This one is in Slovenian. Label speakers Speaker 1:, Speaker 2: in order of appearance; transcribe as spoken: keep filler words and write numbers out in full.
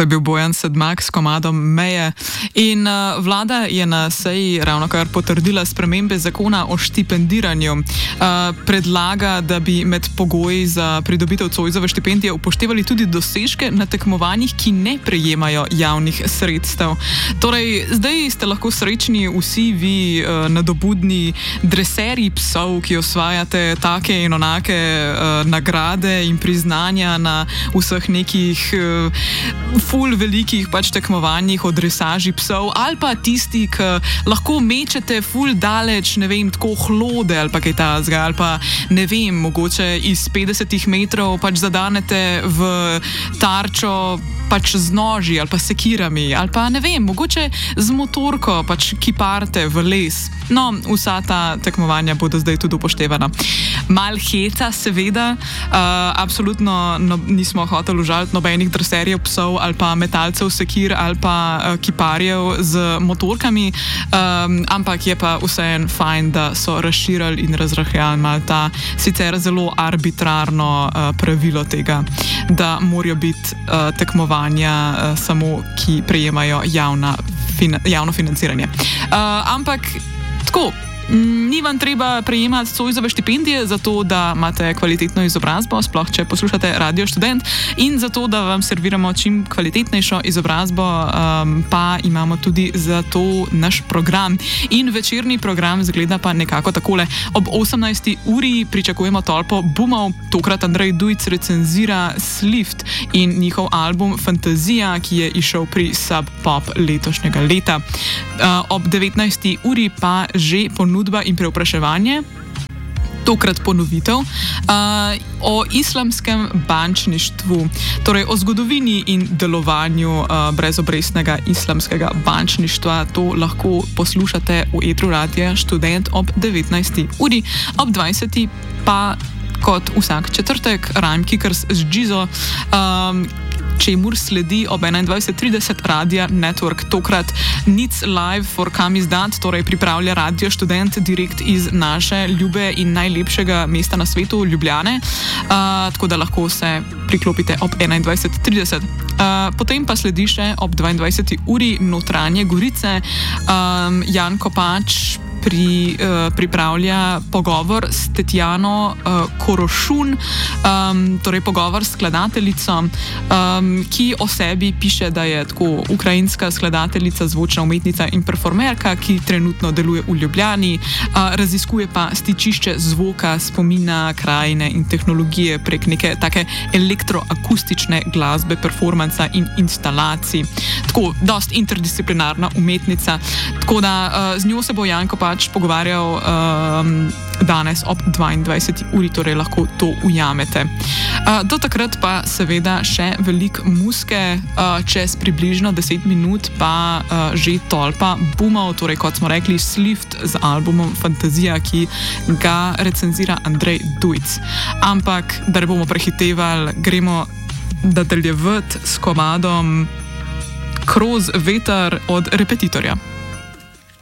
Speaker 1: To je bil Bojan Sedmak s komadom Meje. In uh, vlada je na seji ravno kar potrdila spremembe zakona o štipendiranju. Uh, predlaga, da bi med pogoji za pridobitev Zoisove štipendije upoštevali tudi dosežke na tekmovanjih, ki ne prejemajo javnih sredstev. Torej, zdaj ste lahko srečni vsi vi uh, nadobudni dreserji psov, ki osvajate take in onake uh, nagrade in priznanja na vseh nekih uh, ful velikih pač tekmovanjih o dresaži psov, ali pa tisti, ki lahko mečete ful daleč, ne vem, tako hlode ali pa kaj tazga, ali pa ne vem, mogoče iz petdesetih metrov pač zadanete v tarčo pač z noži ali pa sekirami, ali pa ne vem, mogoče z motorko pač kiparte v les. No, vsa ta tekmovanja bodo zdaj tudi upoštevana. Mal heca, seveda, uh, absolutno no, nismo hoteli užaliti nobenih dreserjev psov ali pa metalcev sekir ali pa uh, kiparjev z motorkami, um, ampak je pa vseeno fajn, da so razširili in razrahljali mal ta sicer zelo arbitrarno uh, pravilo tega, da morajo biti uh, tekmovanja uh, samo, ki prejemajo javna, fin, javno financiranje. Uh, ampak tako, ni vam treba prejemati Zoisove štipendije zato, da imate kvalitetno izobrazbo, sploh če poslušate Radio Študent, in zato, da vam serviramo čim kvalitetnejšo izobrazbo, um, pa imamo tudi za to naš program. In večerni program zgleda pa nekako takole. Ob osemnajsti uri pričakujemo tolpo boomov, tokrat Andrej Dujc recenzira Slift in njihov album Fantazija, ki je išel pri Sub Pop letošnjega leta. Uh, ob devetnajsti uri pa že ponudba in preopraševanje, tokrat ponovitev, uh, o islamskem bančništvu, torej o zgodovini in delovanju uh, brezobrestnega islamskega bančništva. To lahko poslušate v etru Radia Študent ob devetnajsti uri, ob dvajseti pa kot vsak četrtek Rhyme Kickers z Džizo, um, čemur sledi ob enaindvajset trideset Radia Network, tokrat Nic Live for Kam izdat, torej pripravlja Radio Študent direkt iz naše ljube in najlepšega mesta na svetu, Ljubljane, uh, tako da lahko se priklopite ob enaindvajset trideset. Uh, potem pa sledi še ob dvaindvajseti uri Notranje Gorice, um, Jan Kopač Pri, uh, pripravlja pogovor s Tetjano uh, Korošun, um, torej pogovor s skladateljico, um, ki o sebi piše, da je tako ukrajinska skladateljica, zvočna umetnica in performerka, ki trenutno deluje v Ljubljani, uh, raziskuje pa stičišče zvoka, spomina, krajine in tehnologije prek neke take elektroakustične glasbe, performansa in instalacij. Tako, dost interdisciplinarna umetnica, tako da uh, z njo se bo Janko pa pač pogovarjal um, danes ob dvaindvajseti uri, torej lahko to ujamete. Uh, do takrat pa seveda še veliko muske, uh, čez približno deset minut pa uh, že tolpa boomov, torej kot smo rekli Slift z albumom Fantazija, ki ga recenzira Andrej Dujc. Ampak, da ne bomo prehitevali, gremo nadaljevati s komadom Kroz veter od Repetitorja.